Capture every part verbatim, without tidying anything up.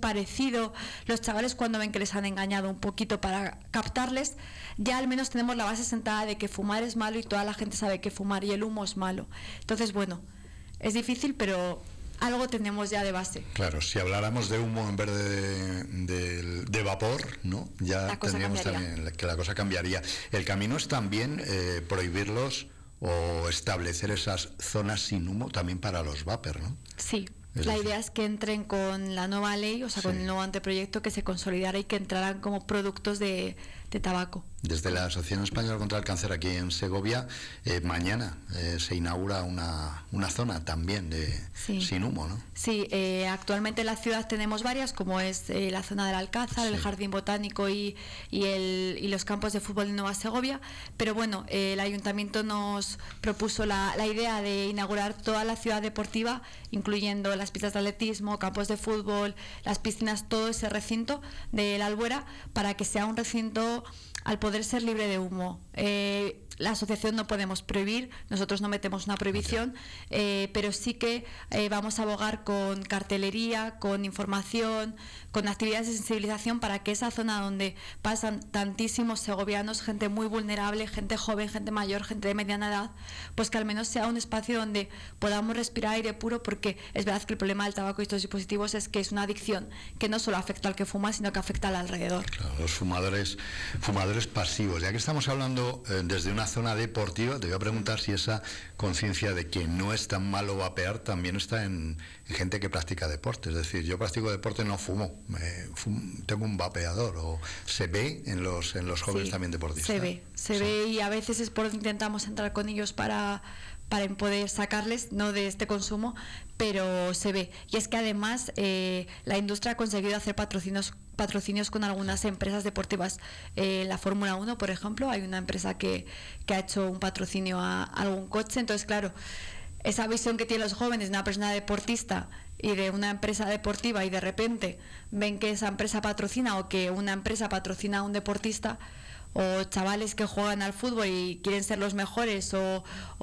parecido, los chavales cuando ven que les han engañado un poquito para captarles, ya al menos tenemos la base sentada de que fumar es malo y toda la gente sabe que fumar y el humo es malo. Entonces, bueno, es difícil, pero algo tenemos ya de base. Claro, si habláramos de humo en vez de, de, de vapor, ¿no? Ya tendríamos también que la cosa cambiaría. El camino es también eh, prohibirlos o establecer esas zonas sin humo también para los vapers, ¿no? Sí. La idea es que entren con la nueva ley, o sea, sí, con el nuevo anteproyecto, que se consolidara y que entraran como productos de, de tabaco. Desde la Asociación Española contra el Cáncer aquí en Segovia, eh, mañana eh, se inaugura una, una zona también de sí. sin humo, ¿no? Sí, eh, actualmente en la ciudad tenemos varias, como es eh, la zona del Alcázar, sí. el Jardín Botánico y, y, el, y los campos de fútbol de Nueva Segovia, pero bueno, eh, el Ayuntamiento nos propuso la, la idea de inaugurar toda la ciudad deportiva, incluyendo las pistas de atletismo, campos de fútbol, las piscinas, todo ese recinto de la Albuera, para que sea un recinto al poder ser libre de humo. Eh, la asociación no podemos prohibir, nosotros no metemos una prohibición, eh, pero sí que eh, vamos a abogar con cartelería, con información, con actividades de sensibilización para que esa zona donde pasan tantísimos segovianos, gente muy vulnerable, gente joven, gente mayor, gente de mediana edad, pues que al menos sea un espacio donde podamos respirar aire puro, porque es verdad que el problema del tabaco y estos dispositivos es que es una adicción que no solo afecta al que fuma, sino que afecta al alrededor. Claro, los fumadores, fumadores pasivos. Ya que estamos hablando eh, desde una zona deportiva, te voy a preguntar si esa conciencia de que no es tan malo vapear también está en, en gente que practica deporte. Es decir, yo practico deporte, no fumo, me fumo tengo un vapeador, o se ve en los en los jóvenes sí, también deportistas. Se ve, se sí. ve y a veces es por donde intentamos entrar con ellos para para poder sacarles no de este consumo, pero se ve. Y es que además eh, la industria ha conseguido hacer patrocinios patrocinios con algunas empresas deportivas. Eh, la Fórmula uno, por ejemplo, hay una empresa que, que ha hecho un patrocinio a, a algún coche. Entonces, claro, esa visión que tienen los jóvenes de una persona deportista y de una empresa deportiva, y de repente ven que esa empresa patrocina, o que una empresa patrocina a un deportista, o chavales que juegan al fútbol y quieren ser los mejores, o,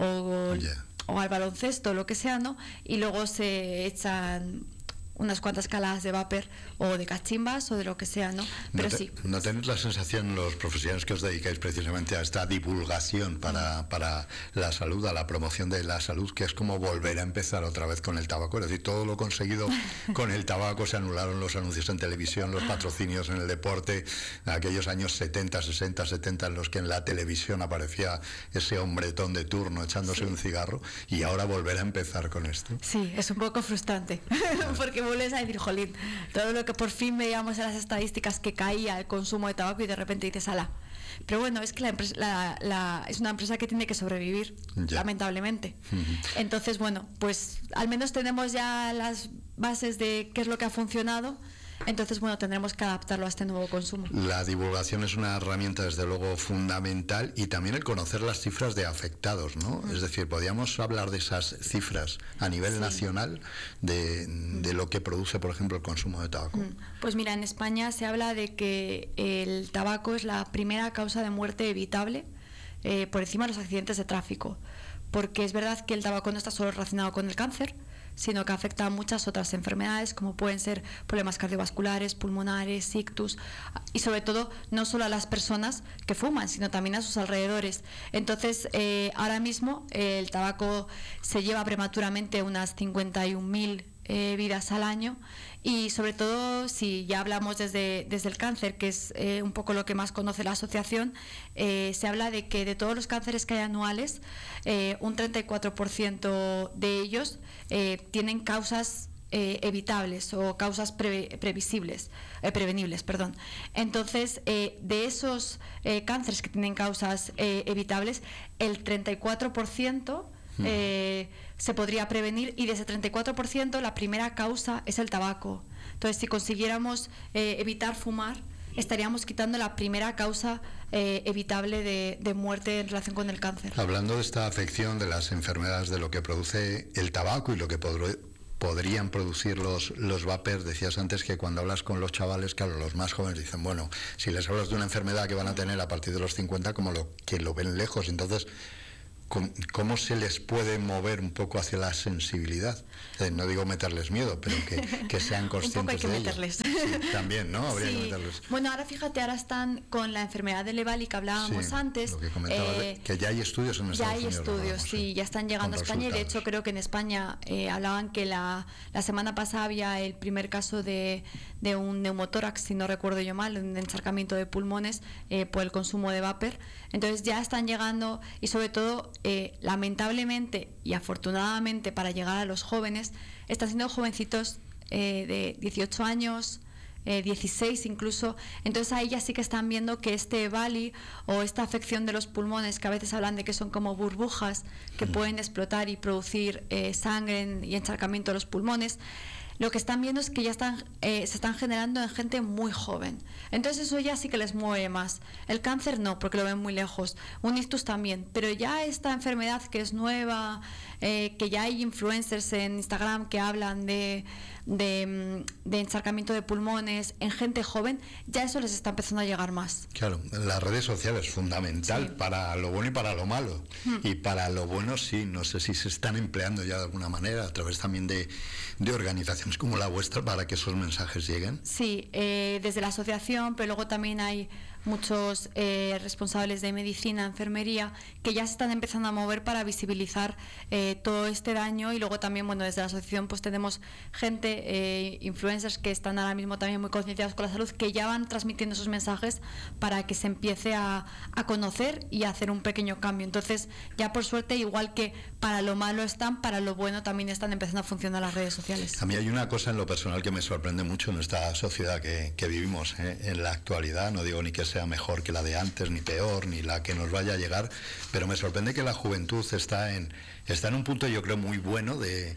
o, yeah. o al baloncesto, lo que sea, ¿no? Y luego se echan unas cuantas caladas de vapor o de cachimbas o de lo que sea, ¿no? Pero no te, sí. ¿No tenéis la sensación, los profesionales que os dedicáis precisamente a esta divulgación para, para la salud, a la promoción de la salud, que es como volver a empezar otra vez con el tabaco? Es decir, todo lo conseguido con el tabaco, se anularon los anuncios en televisión, los patrocinios en el deporte, en aquellos años setenta, sesenta, setenta, en los que en la televisión aparecía ese hombretón de turno echándose sí. un cigarro, y ahora volver a empezar con esto. Sí, es un poco frustrante, porque vuelves a decir, jolín, todo lo que por fin veíamos en las estadísticas que caía el consumo de tabaco, y de repente dices, ala. Pero bueno, es que la empresa, la, la, es una empresa que tiene que sobrevivir, ya. lamentablemente. Uh-huh. Entonces, bueno, pues al menos tenemos ya las bases de qué es lo que ha funcionado. Entonces, bueno, tendremos que adaptarlo a este nuevo consumo. La divulgación es una herramienta, desde luego, fundamental, y también el conocer las cifras de afectados, ¿no? Mm. Es decir, podríamos hablar de esas cifras a nivel sí. nacional de, de lo que produce, por ejemplo, el consumo de tabaco. Mm. Pues mira, en España se habla de que el tabaco es la primera causa de muerte evitable eh, por encima de los accidentes de tráfico, porque es verdad que el tabaco no está solo relacionado con el cáncer, sino que afecta a muchas otras enfermedades, como pueden ser problemas cardiovasculares, pulmonares, ictus, y sobre todo no solo a las personas que fuman, sino también a sus alrededores. Entonces, eh, ahora mismo eh, el tabaco se lleva prematuramente unas cincuenta y un mil eh, vidas al año, y sobre todo si ya hablamos desde, desde el cáncer, que es eh, un poco lo que más conoce la asociación, eh, se habla de que de todos los cánceres que hay anuales, eh, un treinta y cuatro por ciento de ellos eh, tienen causas eh, evitables o causas pre, previsibles, eh, prevenibles, perdón. Entonces, eh, de esos eh, cánceres que tienen causas eh, evitables, el treinta y cuatro por ciento Eh, se podría prevenir, y de ese treinta y cuatro por ciento la primera causa es el tabaco. Entonces, si consiguiéramos eh, evitar fumar, estaríamos quitando la primera causa eh, evitable de, de muerte en relación con el cáncer. Hablando de esta afección de las enfermedades, de lo que produce el tabaco y lo que podr- podrían producir los, los vapers, decías antes que cuando hablas con los chavales, claro, los más jóvenes dicen, bueno, si les hablas de una enfermedad que van a tener a partir de los cincuenta, como lo que lo ven lejos, entonces ¿cómo se les puede mover un poco hacia la sensibilidad? Eh, no digo meterles miedo, pero que, que sean conscientes un poco hay que de meterles. ello. Sí, también, ¿no? Habría sí. que meterles. Bueno, ahora fíjate, ahora están con la enfermedad de Levali que hablábamos sí, antes. Lo que comentaba, eh, que ya hay estudios en Estados Ya hay Unidos. estudios, Hablamos, sí, sí, ya están llegando a España y de hecho resultados. creo que en España eh, hablaban que la, la semana pasada había el primer caso de, de un neumotórax, si no recuerdo yo mal, un encharcamiento de pulmones eh, por el consumo de vapor. Entonces ya están llegando y sobre todo, eh, lamentablemente y afortunadamente para llegar a los jóvenes, están siendo jovencitos eh, de dieciocho años, Eh, dieciséis incluso, entonces ahí ya sí que están viendo que este EVALI o esta afección de los pulmones, que a veces hablan de que son como burbujas que pueden explotar y producir eh, sangre y encharcamiento de los pulmones, lo que están viendo es que ya están, eh, se están generando en gente muy joven. Entonces eso ya sí que les mueve más. El cáncer no, porque lo ven muy lejos. Un ictus también. Pero ya esta enfermedad que es nueva, eh, que ya hay influencers en Instagram que hablan de, de, de encharcamiento de pulmones en gente joven, ya eso les está empezando a llegar más. Claro, las redes sociales es fundamental, sí, para lo bueno y para lo malo. Hmm. Y para lo bueno sí, no sé si se están empleando ya de alguna manera a través también de, de organizaciones como la vuestra para que esos mensajes lleguen. Sí, eh, desde la asociación, pero luego también hay muchos eh, responsables de medicina, enfermería, que ya se están empezando a mover para visibilizar eh, todo este daño. Y luego también, bueno, desde la asociación pues tenemos gente, eh, influencers que están ahora mismo también muy concienciados con la salud, que ya van transmitiendo esos mensajes para que se empiece a, a conocer y a hacer un pequeño cambio. Entonces ya por suerte, igual que para lo malo están, para lo bueno también están empezando a funcionar las redes sociales. A mí hay una cosa en lo personal que me sorprende mucho en esta sociedad que, que vivimos eh, en la actualidad. No digo ni que sea mejor que la de antes, ni peor, ni la que nos vaya a llegar, pero me sorprende que la juventud está en, está en un punto, yo creo, muy bueno de,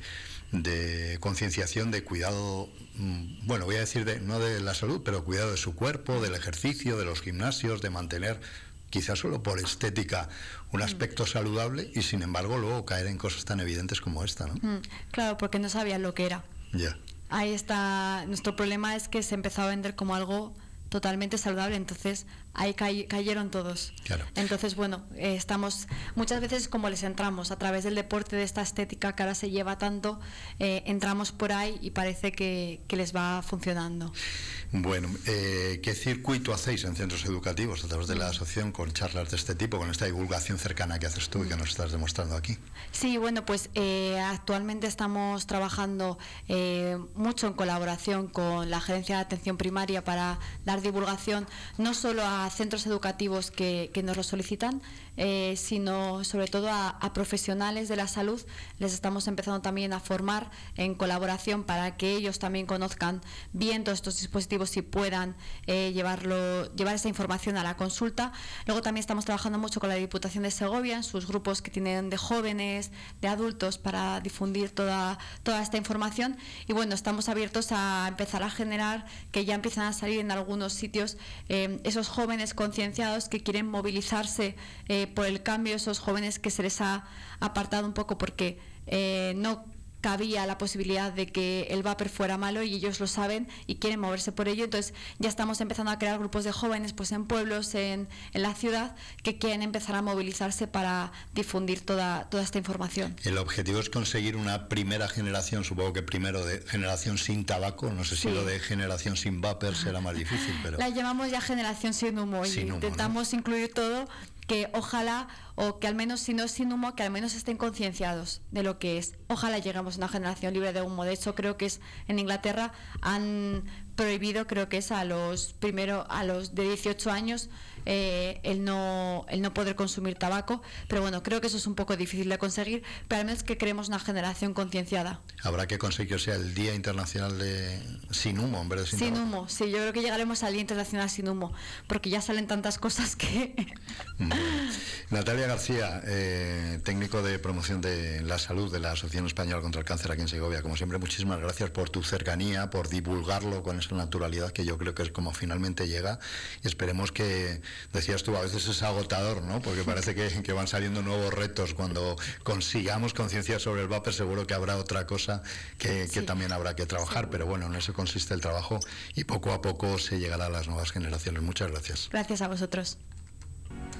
de concienciación, de cuidado, bueno, voy a decir, de, no de la salud, pero cuidado de su cuerpo, del ejercicio, de los gimnasios, de mantener, quizás solo por estética, un aspecto mm. saludable, y sin embargo luego caer en cosas tan evidentes como esta, ¿no? Mm, claro, porque no sabían lo que era. Ya. Yeah. Ahí está, nuestro problema es que se empezó a vender como algo totalmente saludable, entonces ahí cay, cayeron todos. Claro. Entonces, bueno, eh, estamos muchas veces como les entramos a través del deporte, de esta estética que ahora se lleva tanto, eh, entramos por ahí y parece que, que les va funcionando. Bueno, eh, ¿qué circuito hacéis en centros educativos a través de la asociación con charlas de este tipo, con esta divulgación cercana que haces tú y que nos estás demostrando aquí? Sí, bueno, pues eh, actualmente estamos trabajando eh, mucho en colaboración con la Gerencia de Atención Primaria para dar divulgación no solo a centros educativos que, que nos lo solicitan, eh, sino sobre todo a, a profesionales de la salud. Les estamos empezando también a formar en colaboración para que ellos también conozcan bien todos estos dispositivos y puedan eh, llevarlo, llevar esa información a la consulta. Luego también estamos trabajando mucho con la Diputación de Segovia en sus grupos que tienen de jóvenes, de adultos, para difundir toda, toda esta información. Y bueno, estamos abiertos a empezar a generar, que ya empiezan a salir en algunos sitios, eh, esos jóvenes concienciados que quieren movilizarse eh, por el cambio, esos jóvenes que se les ha apartado un poco porque eh, no cabía la posibilidad de que el vapor fuera malo y ellos lo saben y quieren moverse por ello. Entonces ya estamos empezando a crear grupos de jóvenes pues en pueblos, en, en la ciudad, que quieren empezar a movilizarse para difundir toda, toda esta información. El objetivo es conseguir una primera generación, supongo que primero de generación sin tabaco, no sé si sí. Lo de generación sin vapor será más difícil, pero... La llamamos ya generación sin humo y sin humo, intentamos ¿no? incluir todo, que ojalá, o que al menos si no es sin humo, que al menos estén concienciados de lo que es. Ojalá lleguemos a una generación libre de humo. De hecho, creo que es en Inglaterra han prohibido, creo que es a los primero a los de dieciocho años eh, el no el no poder consumir tabaco, pero bueno, creo que eso es un poco difícil de conseguir, pero al menos que queremos una generación concienciada. Habrá que conseguir que sea el Día Internacional de sin humo en vez de sin, sin tabaco. humo, sí, yo creo que llegaremos al Día Internacional sin humo, porque ya salen tantas cosas que... Bueno. Natalia García, eh, técnico de promoción de la salud de la Asociación Española contra el Cáncer aquí en Segovia, como siempre, muchísimas gracias por tu cercanía, por divulgarlo con esa naturalidad que yo creo que es como finalmente llega, y esperemos que, decías tú, a veces es agotador, ¿no? Porque parece que, que van saliendo nuevos retos. Cuando consigamos concienciar sobre el vapor, seguro que habrá otra cosa que, que sí. también habrá que trabajar, sí. Pero bueno, en eso consiste el trabajo y poco a poco se llegará a las nuevas generaciones. Muchas gracias. Gracias a vosotros.